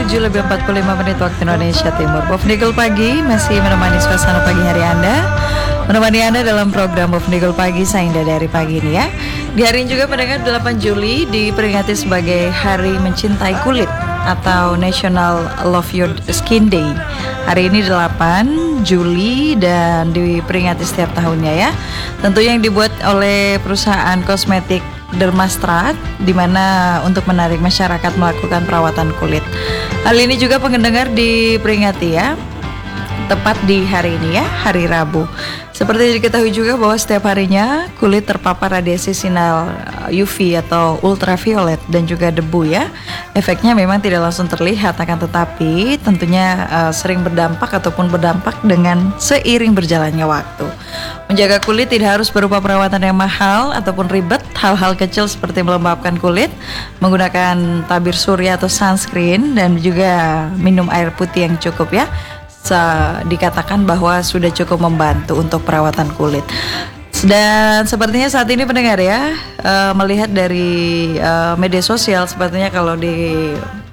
7 lebih 45 menit waktu Indonesia Timur. Bob Nigel Pagi masih menemani suasana pagi hari Anda. Menemani Anda dalam program Bob Nigel Pagi, saya Indah dari pagi ini ya. Di hari ini juga pendengar 8 Juli diperingati sebagai Hari Mencintai Kulit atau National Love Your Skin Day. Hari ini 8 Juli dan diperingati setiap tahunnya ya. Tentunya yang dibuat oleh perusahaan kosmetik Dermastrat, di mana untuk menarik masyarakat melakukan perawatan kulit. Hal ini juga pendengar diperingati ya, tepat di hari ini ya, hari Rabu. Seperti diketahui juga bahwa setiap harinya kulit terpapar radiasi sinar UV atau ultraviolet dan juga debu ya. Efeknya memang tidak langsung terlihat, akan tetapi tentunya sering berdampak ataupun berdampak dengan seiring berjalannya waktu. Menjaga kulit tidak harus berupa perawatan yang mahal ataupun ribet. Hal-hal kecil seperti melembabkan kulit, menggunakan tabir surya atau sunscreen, dan juga minum air putih yang cukup ya, dikatakan bahwa sudah cukup membantu untuk perawatan kulit. Dan sepertinya saat ini pendengar ya, melihat dari media sosial, sepertinya kalau di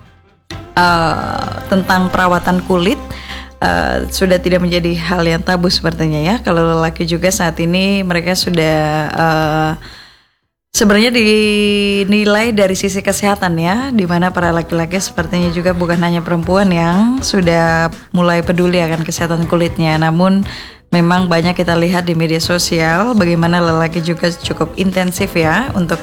tentang perawatan kulit sudah tidak menjadi hal yang tabu sepertinya ya. Kalau lelaki juga saat ini mereka sudah sebenarnya dinilai dari sisi kesehatan ya, di mana para laki-laki sepertinya juga bukan hanya perempuan yang sudah mulai peduli akan kesehatan kulitnya, namun memang banyak kita lihat di media sosial bagaimana lelaki juga cukup intensif ya untuk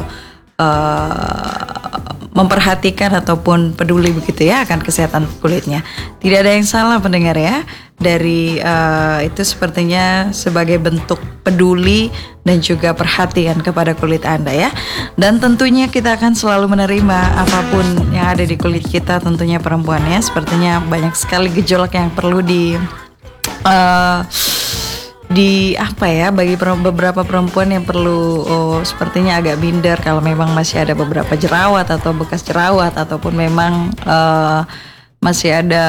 memperhatikan ataupun peduli begitu ya akan kesehatan kulitnya. Tidak ada yang salah pendengar ya, dari itu sepertinya sebagai bentuk peduli dan juga perhatian kepada kulit Anda ya. Dan tentunya kita akan selalu menerima apapun yang ada di kulit kita, tentunya perempuan ya. Sepertinya banyak sekali gejolak yang perlu bagi beberapa perempuan yang perlu sepertinya agak minder kalau memang masih ada beberapa jerawat atau bekas jerawat, ataupun memang masih ada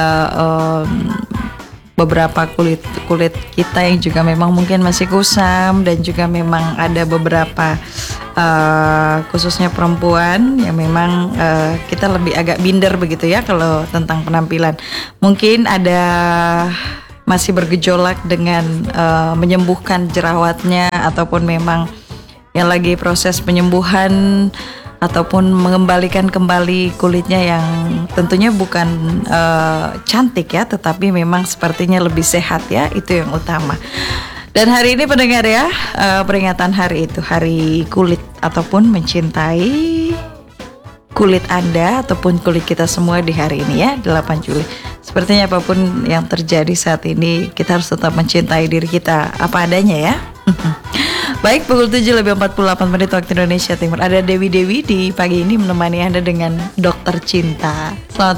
beberapa kulit kita yang juga memang mungkin masih kusam, dan juga memang ada beberapa khususnya perempuan yang memang kita lebih agak minder begitu ya kalau tentang penampilan. Mungkin ada masih bergejolak dengan menyembuhkan jerawatnya, ataupun memang yang lagi proses penyembuhan ataupun mengembalikan kembali kulitnya yang tentunya bukan cantik ya, tetapi memang sepertinya lebih sehat ya, itu yang utama. Dan hari ini pendengar ya, peringatan hari itu, hari kulit ataupun mencintai kulit Anda ataupun kulit kita semua di hari ini ya, 8 Juli. Sepertinya apapun yang terjadi saat ini, kita harus tetap mencintai diri kita apa adanya ya. Baik, pukul 7 lebih 48 menit waktu Indonesia Timur. Ada Dewi di pagi ini menemani Anda dengan Dokter Cinta. Selamat